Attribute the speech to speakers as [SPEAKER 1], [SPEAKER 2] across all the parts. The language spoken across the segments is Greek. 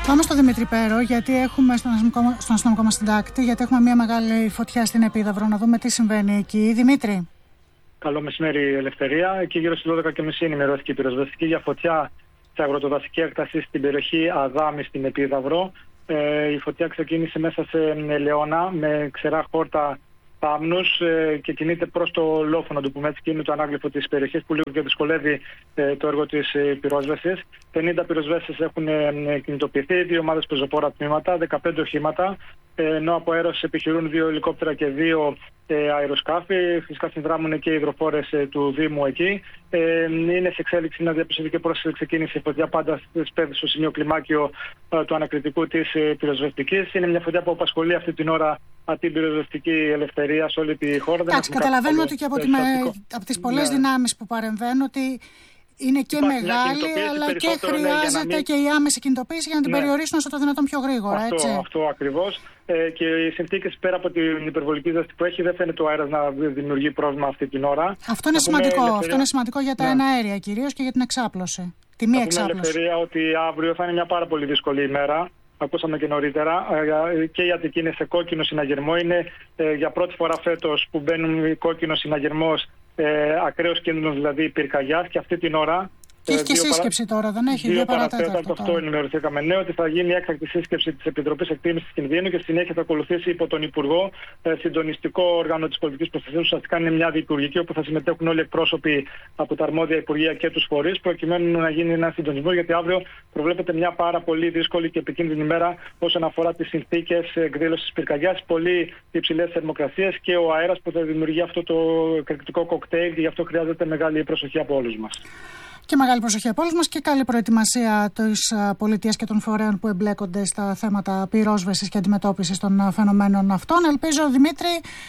[SPEAKER 1] Πάμε στο Δημήτρη Πέρο, γιατί έχουμε στον αστυνομικό μας συντάκτη, γιατί έχουμε μια μεγάλη φωτιά στην Επίδαυρο. Να δούμε τι συμβαίνει εκεί. Δημήτρη.
[SPEAKER 2] Καλό μεσημέρι, Ελευθερία. Εκεί γύρω στις 12:30 ενημερώθηκε η πυροσβεστική για φωτιά σε αγροτοδασική έκταση στην περιοχή Αδάμη στην Επίδαυρο. Η φωτιά ξεκίνησε μέσα σε ελαιόνα με ξερά χόρτα θάμνους και κινείται προς το λόφο, να το πούμε έτσι, και είναι το ανάγλυφο της περιοχής που λίγο και δυσκολεύει το έργο της πυρόσβεσης. 50 πυροσβέστες έχουν κινητοποιηθεί, 2 ομάδες πεζοπόρα τμήματα, 15 οχήματα, ενώ από αέρος επιχειρούν 2 ελικόπτερα και 2 αεροσκάφη. Φυσικά συνδράμουν και οι υδροφόρες του Δήμου εκεί. Είναι σε εξέλιξη να διαπιστωθεί και πρόσφατα ξεκίνησε η φωτιά, πάντα σπέβδει στο σημείο κλιμάκιο του ανακριτικού της πυροσβεστικής. Είναι μια φωτιά που απασχολεί αυτή την ώρα την πυροσβεστική Ελευθερία σε όλη τη χώρα.
[SPEAKER 1] Εντάξει, καταλαβαίνουμε ότι και από τις πολλές δυνάμεις που παρεμβαίνουν ότι είναι και μεγάλη, αλλά και χρειάζεται και η άμεση κινητοποίηση για να την περιορίσουν όσο το δυνατόν πιο γρήγορα.
[SPEAKER 2] Αυτό ακριβώς. Και οι συνθήκες, πέρα από την υπερβολική ζέστη που έχει, δεν φαίνεται ο αέρας να δημιουργεί πρόβλημα αυτή την ώρα.
[SPEAKER 1] Αυτό είναι σημαντικό. Αυτό είναι σημαντικό για τα εναέρια κυρίως και για την εξάπλωση. Τη μη εξάπλωση.
[SPEAKER 2] Ελευθερία ότι αύριο θα είναι μια πάρα πολύ δύσκολη ημέρα. Ακούσαμε και νωρίτερα. Και η Αττική είναι σε κόκκινο συναγερμό. Είναι για πρώτη φορά φέτος που μπαίνουν κόκκινο συναγερμός, ακραίος κίνδυνος δηλαδή πυρκαγιάς, και αυτή την ώρα.
[SPEAKER 1] Και έχει και σύσκεψη τώρα, δεν έχει?
[SPEAKER 2] 2 παρατέταρτο. Αυτό ενημερωθήκαμε. Ναι, ότι θα γίνει έκτακτη σύσκεψη της Επιτροπής Εκτίμησης Κινδύνου και συνέχεια θα ακολουθήσει υπό τον Υπουργό συντονιστικό όργανο της πολιτικής προστασίας. Ουσιαστικά είναι μια διυπουργική όπου θα συμμετέχουν όλοι οι εκπρόσωποι από τα αρμόδια υπουργεία και τους φορείς, προκειμένου να γίνει ένα συντονισμό, γιατί αύριο προβλέπεται μια πάρα πολύ δύσκολη και επικίνδυνη μέρα όσον αφορά τις συνθήκες εκδήλωσης πυρκαγιάς. Πολύ υψηλές θερμοκρασίες και ο αέρας που θα δημιουργεί αυτό το εκρηκτικό κοκτέιλ, και γι' αυτό χρειάζεται μεγάλη προσοχή από όλους μας.
[SPEAKER 1] Και μεγάλη προσοχή από όλους μας και καλή προετοιμασία της πολιτείας και των φορέων που εμπλέκονται στα θέματα πυρόσβεσης και αντιμετώπισης των φαινομένων αυτών. Ελπίζω, Δημήτρη,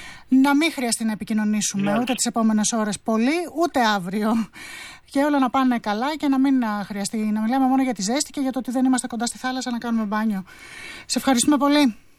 [SPEAKER 1] να μην χρειαστεί να επικοινωνήσουμε ούτε τις επόμενες ώρες πολύ, ούτε αύριο. Και όλα να πάνε καλά και να μην χρειαστεί να μιλάμε μόνο για τη ζέστη και για το ότι δεν είμαστε κοντά στη θάλασσα να κάνουμε μπάνιο. Σε ευχαριστούμε πολύ.